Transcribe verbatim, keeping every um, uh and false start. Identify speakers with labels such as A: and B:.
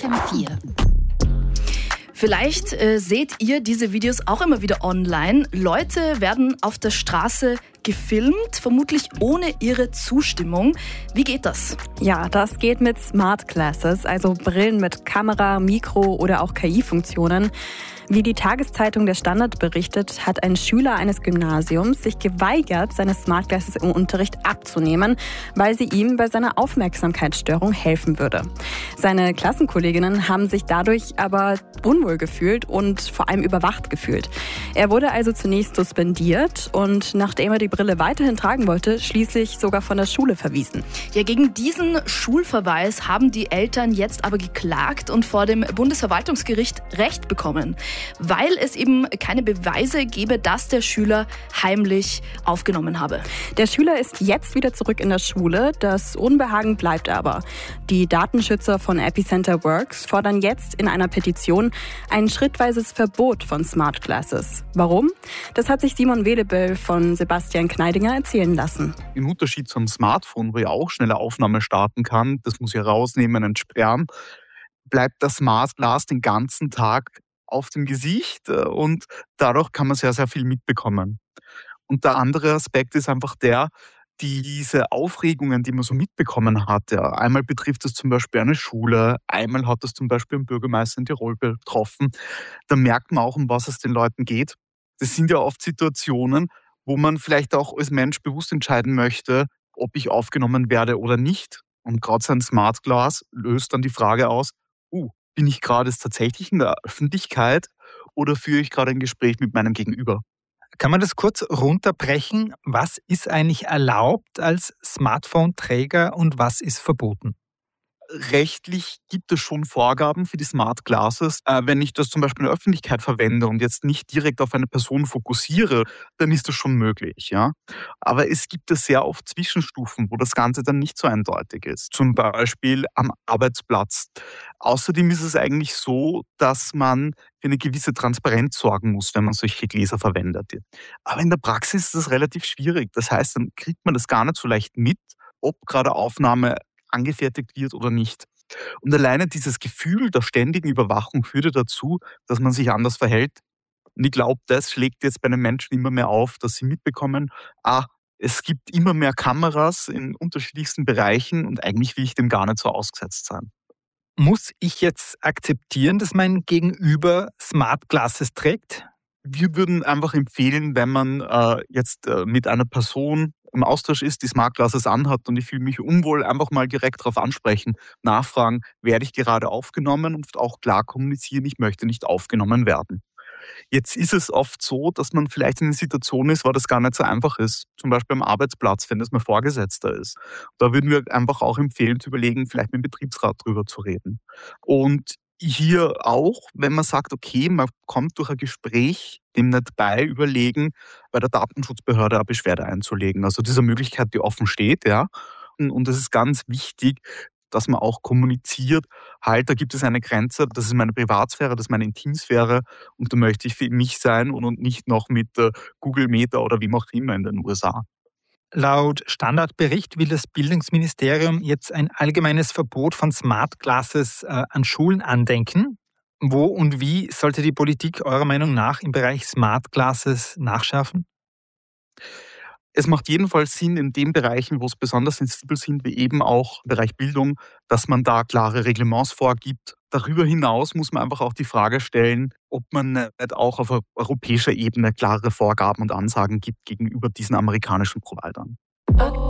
A: Bayern vier.
B: Vielleicht äh, seht ihr diese Videos auch immer wieder online. Leute werden auf der Straße gefilmt, vermutlich ohne ihre Zustimmung. Wie geht das?
C: Ja, das geht mit Smart Glasses, also Brillen mit Kamera, Mikro oder auch K I-Funktionen. Wie die Tageszeitung Der Standard berichtet, hat ein Schüler eines Gymnasiums sich geweigert, seine Smart Glasses im Unterricht abzunehmen, weil sie ihm bei seiner Aufmerksamkeitsstörung helfen würde. Seine Klassenkolleginnen haben sich dadurch aber unwohl gefühlt und vor allem überwacht gefühlt. Er wurde also zunächst suspendiert und nachdem er die Brille weiterhin tragen wollte, schließlich sogar von der Schule verwiesen.
B: Ja, gegen diesen Schulverweis haben die Eltern jetzt aber geklagt und vor dem Bundesverwaltungsgericht Recht bekommen, weil es eben keine Beweise gebe, dass der Schüler heimlich aufgenommen habe.
C: Der Schüler ist jetzt wieder zurück in der Schule, das Unbehagen bleibt aber. Die Datenschützer von Epicenter Works fordern jetzt in einer Petition ein schrittweises Verbot von Smart Glasses. Warum? Das hat sich Simon Wedeböll von Sebastian Kneidinger erzählen lassen.
D: Im Unterschied zum Smartphone, wo ja auch schnelle Aufnahme starten kann, das muss ich rausnehmen, entsperren, bleibt das Smart Glass den ganzen Tag auf dem Gesicht und dadurch kann man sehr, sehr viel mitbekommen. Und der andere Aspekt ist einfach der, diese Aufregungen, die man so mitbekommen hat. Ja. Einmal betrifft es zum Beispiel eine Schule, einmal hat das zum Beispiel einen Bürgermeister in Tirol betroffen. Da merkt man auch, um was es den Leuten geht. Das sind ja oft Situationen, wo man vielleicht auch als Mensch bewusst entscheiden möchte, ob ich aufgenommen werde oder nicht. Und gerade sein Smart Glass löst dann die Frage aus, uh, bin ich gerade tatsächlich in der Öffentlichkeit oder führe ich gerade ein Gespräch mit meinem Gegenüber?
E: Kann man das kurz runterbrechen? Was ist eigentlich erlaubt als Smartphone-Träger und was ist verboten?
D: Rechtlich gibt es schon Vorgaben für die Smart Glasses. Äh, wenn ich das zum Beispiel in der Öffentlichkeit verwende und jetzt nicht direkt auf eine Person fokussiere, dann ist das schon möglich. Ja? Aber es gibt ja sehr oft Zwischenstufen, wo das Ganze dann nicht so eindeutig ist. Zum Beispiel am Arbeitsplatz. Außerdem ist es eigentlich so, dass man für eine gewisse Transparenz sorgen muss, wenn man solche Gläser verwendet. Aber in der Praxis ist das relativ schwierig. Das heißt, dann kriegt man das gar nicht so leicht mit, ob gerade Aufnahme angefertigt wird oder nicht. Und alleine dieses Gefühl der ständigen Überwachung führte dazu, dass man sich anders verhält. Und ich glaube, das schlägt jetzt bei den Menschen immer mehr auf, dass sie mitbekommen, ah, es gibt immer mehr Kameras in unterschiedlichsten Bereichen und eigentlich will ich dem gar nicht so ausgesetzt sein.
E: Muss ich jetzt akzeptieren, dass mein Gegenüber Smart Glasses trägt?
D: Wir würden einfach empfehlen, wenn man äh, jetzt äh, mit einer Person im Austausch ist, die Smart Glasses anhat und ich fühle mich unwohl, einfach mal direkt darauf ansprechen, nachfragen, werde ich gerade aufgenommen und auch klar kommunizieren, ich möchte nicht aufgenommen werden. Jetzt ist es oft so, dass man vielleicht in einer Situation ist, wo das gar nicht so einfach ist. Zum Beispiel am Arbeitsplatz, wenn das mein Vorgesetzter ist. Da würden wir einfach auch empfehlen, zu überlegen, vielleicht mit dem Betriebsrat drüber zu reden. Und hier auch, wenn man sagt, okay, man kommt durch ein Gespräch dem nicht bei, überlegen, bei der Datenschutzbehörde eine Beschwerde einzulegen. Also diese Möglichkeit, die offen steht, ja. Und es ist ganz wichtig, dass man auch kommuniziert, halt, da gibt es eine Grenze, das ist meine Privatsphäre, das ist meine Intimsphäre und da möchte ich für mich sein und nicht noch mit Google Meta oder wie auch immer in den U S A.
E: Laut Standardbericht will das Bildungsministerium jetzt ein allgemeines Verbot von Smart Glasses äh, an Schulen andenken. Wo und wie sollte die Politik eurer Meinung nach im Bereich Smart Glasses nachschärfen?
D: Es macht jedenfalls Sinn in den Bereichen, wo es besonders sensibel sind, wie eben auch im Bereich Bildung, dass man da klare Reglements vorgibt. Darüber hinaus muss man einfach auch die Frage stellen, ob man nicht auch auf europäischer Ebene klare Vorgaben und Ansagen gibt gegenüber diesen amerikanischen Providern.